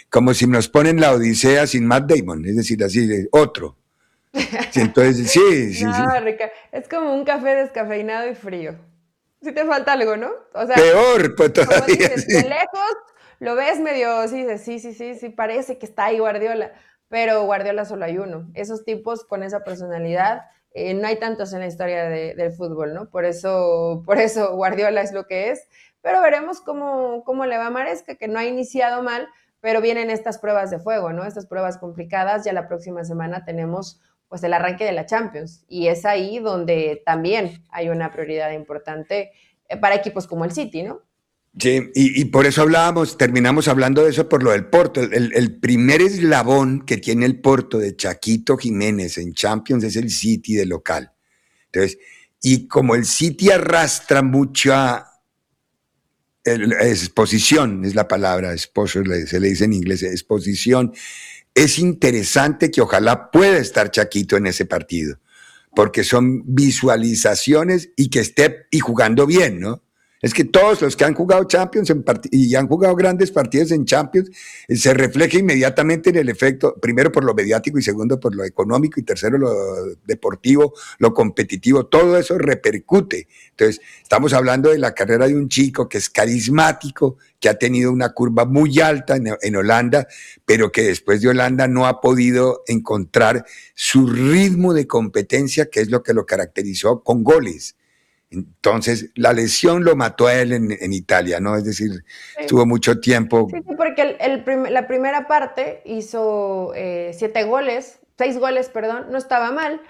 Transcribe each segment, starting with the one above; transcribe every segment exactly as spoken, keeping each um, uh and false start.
como si nos ponen la Odisea sin Matt Damon, es decir, así, otro. Sí, entonces, sí, sí, no, sí. Rica, es como un café descafeinado y frío. Sí te falta algo, ¿no? O sea, peor, pues como todavía, dices, sí. de lejos lo ves medio, sí, dices, sí, sí, sí, sí, parece que está ahí Guardiola, pero Guardiola solo hay uno. Esos tipos con esa personalidad, eh, no hay tantos en la historia de, del fútbol, ¿no? Por eso, por eso Guardiola es lo que es, pero veremos cómo, cómo le va a Maresca, que no ha iniciado mal, pero vienen estas pruebas de fuego, ¿no? Estas pruebas complicadas, ya la próxima semana tenemos pues el arranque de la Champions, y es ahí donde también hay una prioridad importante para equipos como el City, ¿no? Sí, y, y por eso hablábamos, terminamos hablando de eso por lo del Porto. El, el primer eslabón que tiene el Porto de Chaquito Jiménez en Champions es el City de local. Entonces, y como el City arrastra mucha el, exposición, es la palabra, esposo, se le dice en inglés, exposición, es interesante que ojalá pueda estar Chaquito en ese partido, porque son visualizaciones y que esté y jugando bien, ¿no? Es que todos los que han jugado Champions en y han jugado grandes partidos en Champions, eh, se refleja inmediatamente en el efecto, primero por lo mediático y segundo por lo económico y tercero lo deportivo, lo competitivo, todo eso repercute. Entonces, estamos hablando de la carrera de un chico que es carismático, que ha tenido una curva muy alta en, en Holanda, pero que después de Holanda no ha podido encontrar su ritmo de competencia, que es lo que lo caracterizó con goles. Entonces, la lesión lo mató a él en, en Italia, ¿no? Es decir, sí. Estuvo mucho tiempo. Sí, sí, porque el, el prim la primera parte hizo eh, siete goles, seis goles, perdón, no estaba mal,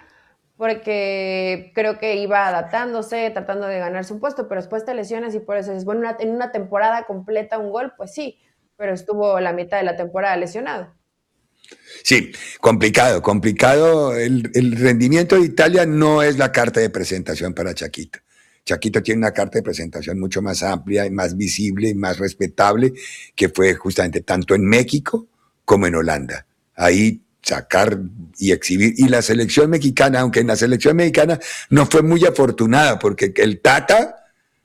porque creo que iba adaptándose, tratando de ganarse un puesto, pero después te lesionas y por eso es bueno, una, en una temporada completa un gol, pues sí, pero estuvo la mitad de la temporada lesionado. Sí, complicado, complicado. El, el rendimiento de Italia no es la carta de presentación para Chaquito. Chaquito tiene una carta de presentación mucho más amplia y más visible y más respetable, que fue justamente tanto en México como en Holanda. Ahí sacar y exhibir. Y la selección mexicana, aunque en la selección mexicana no fue muy afortunada, porque el Tata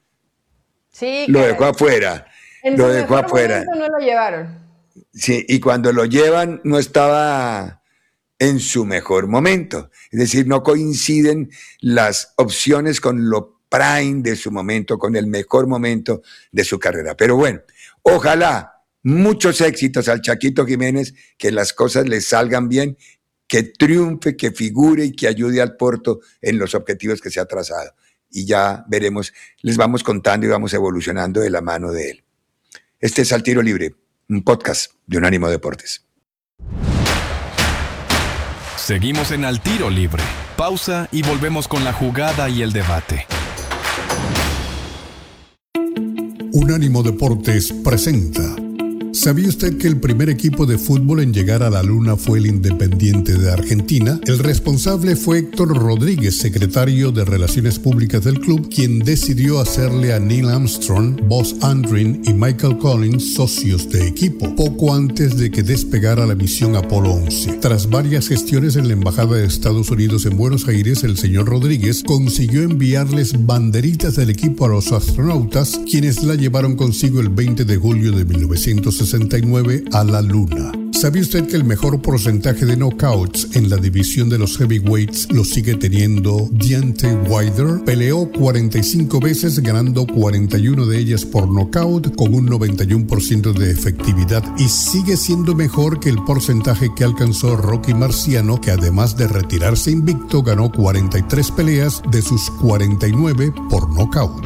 sí, lo dejó afuera. En lo su dejó mejor afuera. momento no lo llevaron. Sí, y cuando lo llevan no estaba en su mejor momento. Es decir, no coinciden las opciones con lo prime de su momento, con el mejor momento de su carrera. Pero bueno, ojalá muchos éxitos al Chaquito Jiménez, que las cosas le salgan bien, que triunfe, que figure y que ayude al Porto en los objetivos que se ha trazado. Y ya veremos, les vamos contando y vamos evolucionando de la mano de él. Este es Al Tiro Libre, un podcast de Unánimo Deportes. Seguimos en Al Tiro Libre. Pausa y volvemos con la jugada y el debate. Unánimo Deportes presenta. ¿Sabía usted que el primer equipo de fútbol en llegar a la Luna fue el Independiente de Argentina? El responsable fue Héctor Rodríguez, secretario de Relaciones Públicas del club, quien decidió hacerle a Neil Armstrong, Buzz Aldrin y Michael Collins socios de equipo, poco antes de que despegara la misión Apolo once. Tras varias gestiones en la Embajada de Estados Unidos en Buenos Aires, el señor Rodríguez consiguió enviarles banderitas del equipo a los astronautas, quienes la llevaron consigo el veinte de julio de mil novecientos sesenta y nueve a la Luna. ¿Sabía usted que el mejor porcentaje de knockouts en la división de los heavyweights lo sigue teniendo Deontay Wilder? Peleó cuarenta y cinco veces, ganando cuarenta y una de ellas por knockout con un noventa y uno por ciento de efectividad, y sigue siendo mejor que el porcentaje que alcanzó Rocky Marciano, que además de retirarse invicto, ganó cuarenta y tres peleas de sus cuarenta y nueve por knockout.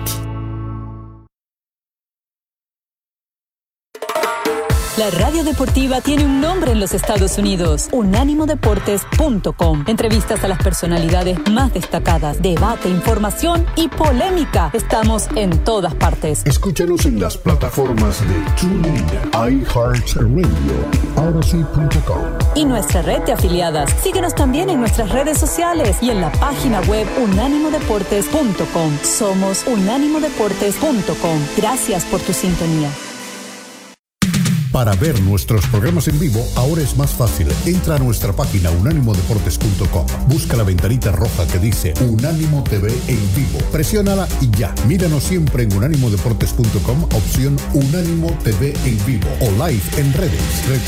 La radio deportiva tiene un nombre en los Estados Unidos, unánimo deportes punto com. Entrevistas a las personalidades más destacadas, debate, información y polémica. Estamos en todas partes. Escúchanos en las plataformas de TuneIn, iHeartRadio y Odyssey punto com. Y nuestra red de afiliadas. Síguenos también en nuestras redes sociales y en la página web unánimo deportes punto com. Somos unánimo deportes punto com. Gracias por tu sintonía. Para ver nuestros programas en vivo, ahora es más fácil. Entra a nuestra página unánimo deportes punto com. Busca la ventanita roja que dice Unánimo T V en vivo. Presiónala y ya. Míranos siempre en unánimo deportes punto com, opción Unánimo T V en vivo o live en redes.